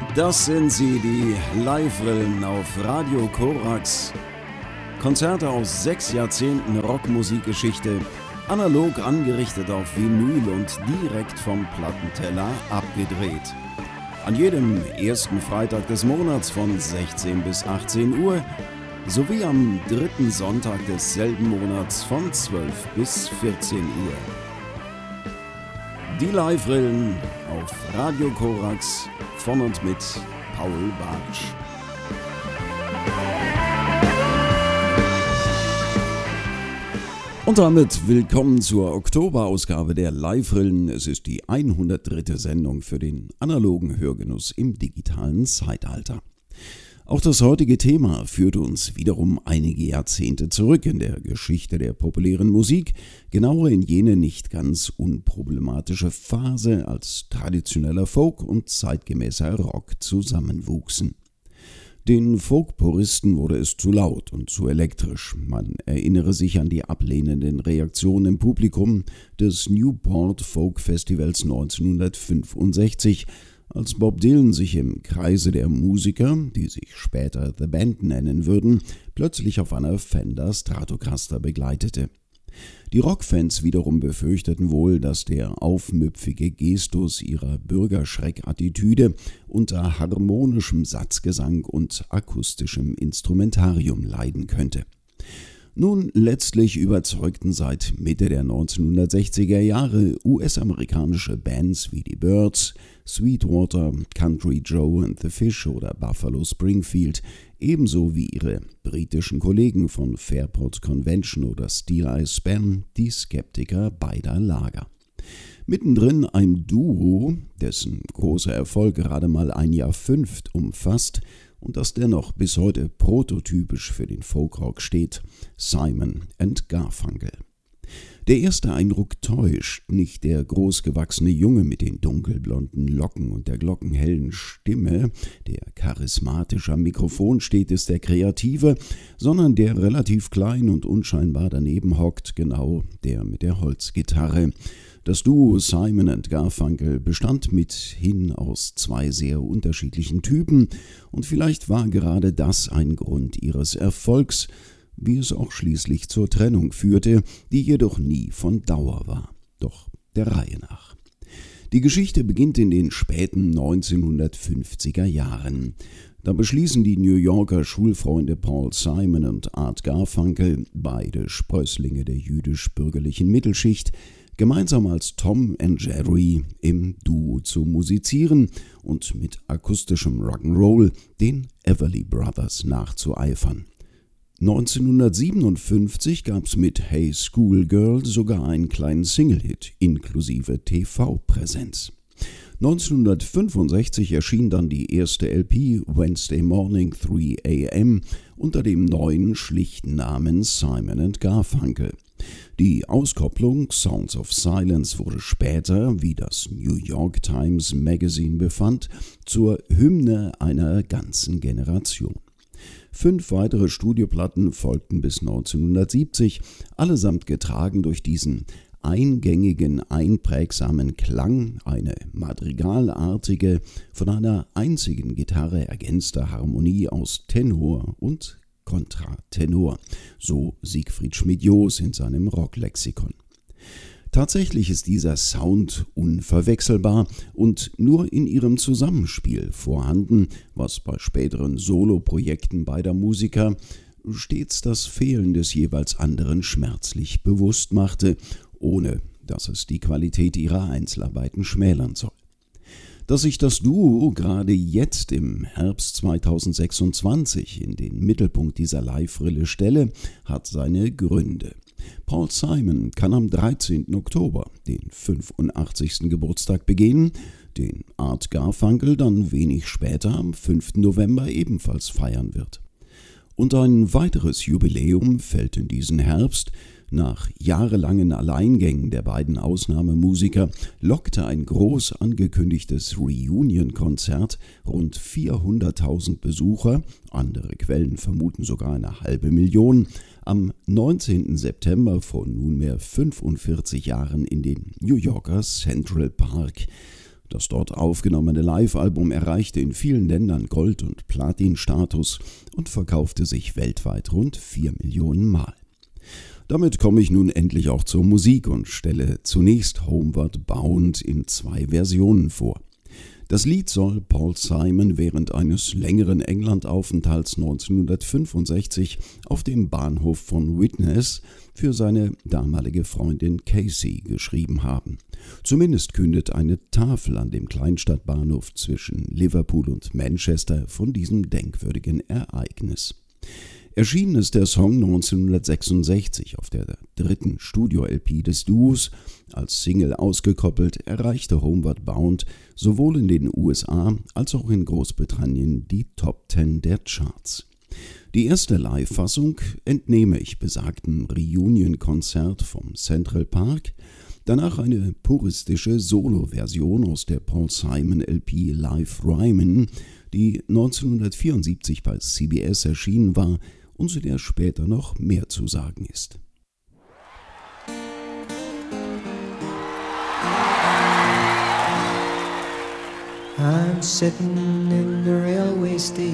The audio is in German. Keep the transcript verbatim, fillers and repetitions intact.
Das sind sie, die Live-Rillen auf Radio Korax. Konzerte aus sechs Jahrzehnten Rockmusikgeschichte, analog angerichtet auf Vinyl und direkt vom Plattenteller abgedreht. An jedem ersten Freitag des Monats von sechzehn bis achtzehn Uhr sowie am dritten Sonntag desselben Monats von zwölf bis vierzehn Uhr. Die Live-Rillen auf Radio Korax von und mit Paul Bartsch. Und damit willkommen zur Oktoberausgabe der Live-Rillen. Es ist die hundertdritte Sendung für den analogen Hörgenuss im digitalen Zeitalter. Auch das heutige Thema führt uns wiederum einige Jahrzehnte zurück in der Geschichte der populären Musik, genauer in jene nicht ganz unproblematische Phase, als traditioneller Folk und zeitgemäßer Rock zusammenwuchsen. Den Folk-Puristen wurde es zu laut und zu elektrisch. Man erinnere sich an die ablehnenden Reaktionen im Publikum des Newport Folk Festivals neunzehnhundertfünfundsechzig, als Bob Dylan sich im Kreise der Musiker, die sich später The Band nennen würden, plötzlich auf einer Fender Stratocaster begleitete. Die Rockfans wiederum befürchteten wohl, dass der aufmüpfige Gestus ihrer Bürgerschreck-Attitüde unter harmonischem Satzgesang und akustischem Instrumentarium leiden könnte. Nun, letztlich überzeugten seit Mitte der neunzehnhundertsechziger Jahre U S-amerikanische Bands wie die Byrds, Sweetwater, Country Joe and the Fish oder Buffalo Springfield, ebenso wie ihre britischen Kollegen von Fairport Convention oder Steel Eye Span, die Skeptiker beider Lager. Mittendrin ein Duo, dessen großer Erfolg gerade mal ein Jahr fünft umfasst und das dennoch bis heute prototypisch für den Folkrock steht: Simon and Garfunkel. Der erste Eindruck täuscht, nicht der großgewachsene Junge mit den dunkelblonden Locken und der glockenhellen Stimme, der charismatisch am Mikrofon steht, ist der Kreative, sondern der relativ klein und unscheinbar daneben hockt, genau der mit der Holzgitarre. Das Duo Simon and Garfunkel bestand mithin aus zwei sehr unterschiedlichen Typen und vielleicht war gerade das ein Grund ihres Erfolgs, wie es auch schließlich zur Trennung führte, die jedoch nie von Dauer war. Doch der Reihe nach. Die Geschichte beginnt in den späten neunzehnhundertfünfziger Jahren. Da beschließen die New Yorker Schulfreunde Paul Simon und Art Garfunkel, beide Sprösslinge der jüdisch-bürgerlichen Mittelschicht, gemeinsam als Tom and Jerry im Duo zu musizieren und mit akustischem Rock'n'Roll den Everly Brothers nachzueifern. neunzehnhundertsiebenundfünfzig gab es mit Hey Schoolgirl sogar einen kleinen Single-Hit inklusive T V-Präsenz. neunzehnhundertfünfundsechzig erschien dann die erste L P Wednesday Morning drei a m unter dem neuen schlichten Namen Simon and Garfunkel. Die Auskopplung Sounds of Silence wurde später, wie das New York Times Magazine befand, zur Hymne einer ganzen Generation. Fünf weitere Studioplatten folgten bis neunzehnhundertsiebzig, allesamt getragen durch diesen eingängigen, einprägsamen Klang, eine madrigalartige, von einer einzigen Gitarre ergänzte Harmonie aus Tenor und Kontratenor, so Siegfried Schmidt-Joos in seinem Rocklexikon. Tatsächlich ist dieser Sound unverwechselbar und nur in ihrem Zusammenspiel vorhanden, was bei späteren Soloprojekten beider Musiker stets das Fehlen des jeweils anderen schmerzlich bewusst machte, ohne dass es die Qualität ihrer Einzelarbeiten schmälern soll. Dass sich das Duo gerade jetzt im Herbst zweitausendsechsundzwanzig in den Mittelpunkt dieser Live-Rille stelle, hat seine Gründe. Paul Simon kann am dreizehnten Oktober den fünfundachtzigsten Geburtstag begehen, den Art Garfunkel dann wenig später am fünften November ebenfalls feiern wird. Und ein weiteres Jubiläum fällt in diesen Herbst. Nach jahrelangen Alleingängen der beiden Ausnahmemusiker lockte ein groß angekündigtes Reunion-Konzert rund vierhunderttausend Besucher, andere Quellen vermuten sogar eine halbe Million, am neunzehnten September vor nunmehr fünfundvierzig Jahren in den New Yorker Central Park. Das dort aufgenommene Live-Album erreichte in vielen Ländern Gold- und Platin-Status und verkaufte sich weltweit rund vier Millionen Mal. Damit komme ich nun endlich auch zur Musik und stelle zunächst Homeward Bound in zwei Versionen vor. Das Lied soll Paul Simon während eines längeren Englandaufenthalts neunzehnhundertfünfundsechzig auf dem Bahnhof von Widnes für seine damalige Freundin Casey geschrieben haben. Zumindest kündet eine Tafel an dem Kleinstadtbahnhof zwischen Liverpool und Manchester von diesem denkwürdigen Ereignis. Erschienen ist der Song neunzehnhundertsechsundsechzig auf der dritten Studio-L P des Duos. Als Single ausgekoppelt erreichte Homeward Bound sowohl in den U S A als auch in Großbritannien die Top Ten der Charts. Die erste Live-Fassung entnehme ich besagtem Reunion-Konzert vom Central Park, danach eine puristische Solo-Version aus der Paul Simon L P Live Ryman, die neunzehnhundertvierundsiebzig bei C B S erschienen war und zu der später noch mehr zu sagen ist. I'm sitting in the railway station.